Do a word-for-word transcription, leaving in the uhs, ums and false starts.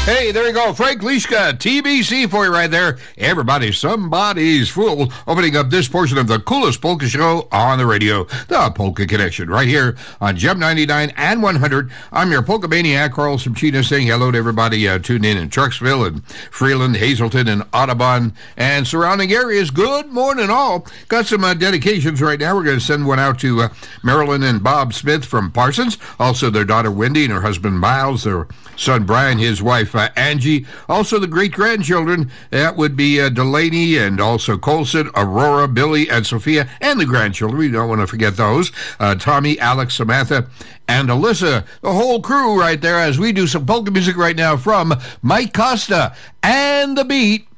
Hey, there you go. Frank Lischka, T B C for you right there. Everybody, somebody's fool. Opening up this portion of the coolest polka show on the radio, the Polka Connection, right here on Gem ninety-nine and one hundred. I'm your polka maniac, Carl Subchina, saying hello to everybody uh, tuned in in Trucksville and Freeland, Hazelton, and Audubon and surrounding areas. Good morning, all. Got some uh, dedications right now. We're going to send one out to uh, Marilyn and Bob Smith from Parsons. Also, their daughter Wendy and her husband Miles, their son Brian, his wife uh, Angie. Also, the great-grandchildren, that would be uh, Delaney and also Colson, Aurora, Billy, and Sophia, and the grandchildren. We don't want to forget those. Uh, Tommy, Alex, Samantha, and Alyssa. The whole crew right there as we do some polka music right now from Mike Costa and the Beat.